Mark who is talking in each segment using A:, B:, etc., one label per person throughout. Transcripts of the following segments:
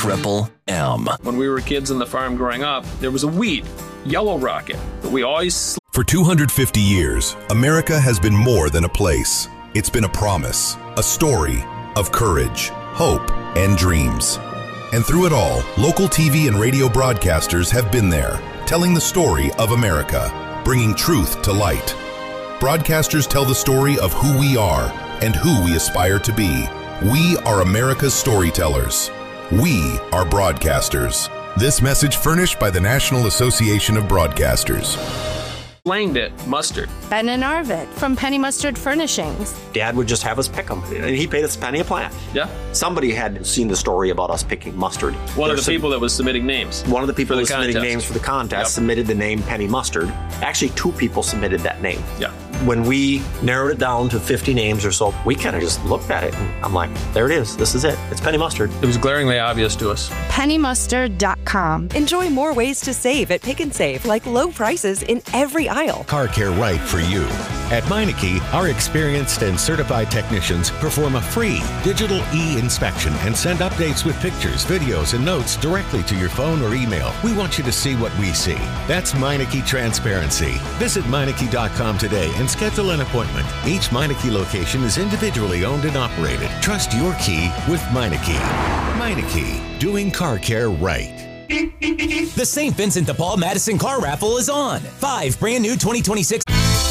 A: Triple M.
B: When we were kids on the farm growing up, there was a weed, Yellow Rocket, that we always...
C: For 250 years, America has been more than a place. It's been a promise, a story of courage, hope, and dreams. And through it all, local TV and radio broadcasters have been there, telling the story of America, bringing truth to light. Broadcasters tell the story of who we are and who we aspire to be. We are America's storytellers. We are broadcasters. This message furnished by the National Association of Broadcasters.
B: Slanged it, mustard.
D: Ben and Arvid from Penny Mustard Furnishings.
E: Dad would just have us pick them. He paid us a penny a plant.
B: Yeah.
E: Somebody had seen the story about us picking mustard.
B: One of the people that was submitting names.
E: One of the people that was submitting names for the contest submitted the name Penny Mustard. Actually, 2 people submitted that name.
B: Yeah.
E: When we narrowed it down to 50 names or so, we kind of just looked at it and I'm like, there it is. This is it. It's Penny Mustard.
B: It was glaringly obvious to us.
D: PennyMustard.com.
F: Enjoy more ways to save at Pick and Save, like low prices in every aisle.
G: Car care right for you. At Meineke, our experienced and certified technicians perform a free digital e-inspection and send updates with pictures, videos, and notes directly to your phone or email. We want you to see what we see. That's Meineke Transparency. Visit Meineke.com today and schedule an appointment. Each Meineke location is individually owned and operated. Trust your key with Meineke. Meineke, doing car care right.
H: The St. Vincent de Paul Madison Car Raffle is on. 5 brand new 2026.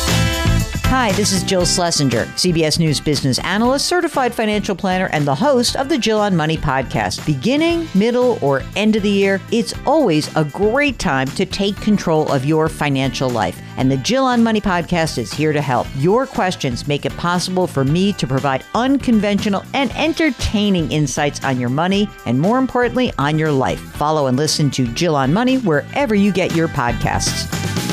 I: Hi, this is Jill Schlesinger, CBS News business analyst, certified financial planner, and the host of the Jill on Money podcast. Beginning, middle, or end of the year, it's always a great time to take control of your financial life. And the Jill on Money podcast is here to help. Your questions make it possible for me to provide unconventional and entertaining insights on your money and, more importantly, on your life. Follow and listen to Jill on Money wherever you get your podcasts.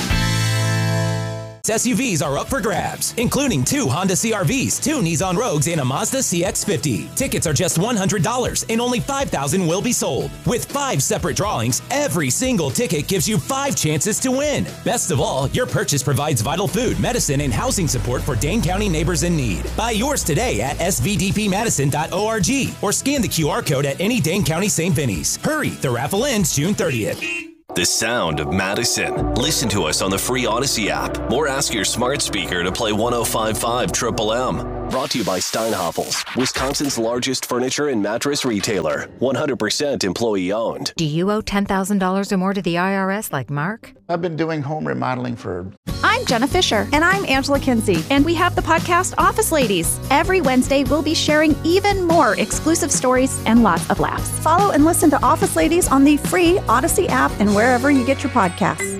H: SUVs are up for grabs, including 2 Honda CR-Vs, 2 Nissan Rogues, and a Mazda CX-50. Tickets are just $100, and only 5,000 will be sold. With 5 separate drawings, every single ticket gives you 5 chances to win. Best of all, your purchase provides vital food, medicine, and housing support for Dane County neighbors in need. Buy yours today at svdpmadison.org or scan the QR code at any Dane County St. Vinny's. Hurry, the raffle ends June 30th.
A: The sound of Madison. Listen to us on the free Odyssey app or ask your smart speaker to play 105.5 Triple M. Brought to you by Steinhoffels, Wisconsin's largest furniture and mattress retailer. 100% employee owned.
J: Do you owe $10,000 or more to the IRS like Mark?
K: I've been doing home remodeling for...
L: I'm Jenna Fisher. And I'm Angela Kinsey. And we have the podcast Office Ladies. Every Wednesday, we'll be sharing even more exclusive stories and lots of laughs. Follow and listen to Office Ladies on the free Odyssey app and wherever you get your podcasts.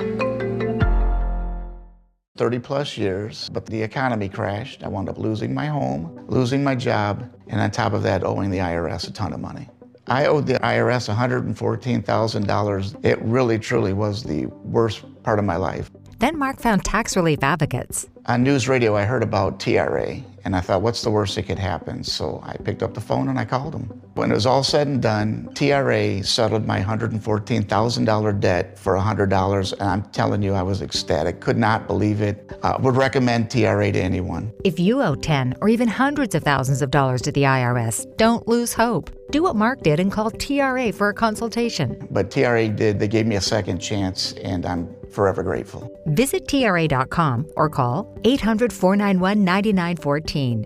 K: 30 plus years, but the economy crashed. I wound up losing my home, losing my job, and on top of that, owing the IRS a ton of money. I owed the IRS $114,000. It really, truly was the worst part of my life.
J: Then Mark found tax relief advocates.
K: On news radio, I heard about TRA, and I thought, what's the worst that could happen? So I picked up the phone and I called them. When it was all said and done, TRA settled my $114,000 debt for $100, and I'm telling you, I was ecstatic. Could not believe it. Would recommend TRA to anyone.
J: If you owe 10 or even hundreds of thousands of dollars to the IRS, don't lose hope. Do what Mark did and call TRA for a consultation.
K: But TRA did. They gave me a second chance, and I'm forever grateful.
J: Visit TRA.com or call 800-491-9914.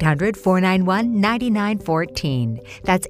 J: 800-491-9914. That's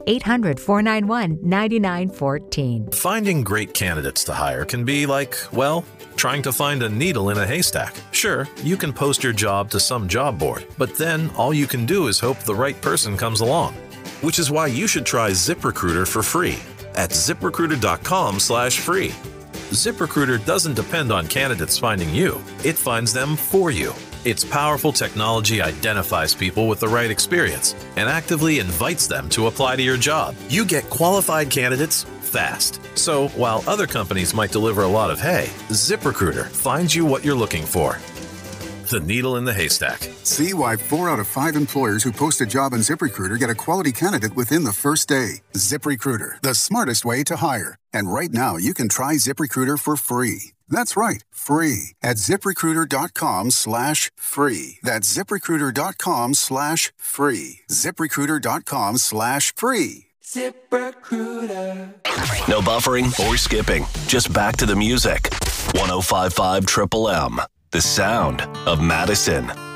J: 800-491-9914.
M: Finding great candidates to hire can be like, well, trying to find a needle in a haystack. Sure, you can post your job to some job board, but then all you can do is hope the right person comes along. Which is why you should try ZipRecruiter for free at ZipRecruiter.com/free. ZipRecruiter doesn't depend on candidates finding you. It finds them for you. Its powerful technology identifies people with the right experience and actively invites them to apply to your job. You get qualified candidates fast. So while other companies might deliver a lot of hay, ZipRecruiter finds you what you're looking for. The needle in the haystack.
N: See why 4 out of 5 employers who post a job on ZipRecruiter get a quality candidate within the first day. ZipRecruiter, the smartest way to hire. And right now, you can try ZipRecruiter for free. That's right, free at ZipRecruiter.com/free. That's ZipRecruiter.com/free. ZipRecruiter.com/free.
O: ZipRecruiter.
A: No buffering or skipping. Just back to the music. 105.5 Triple M. The sound of Madison.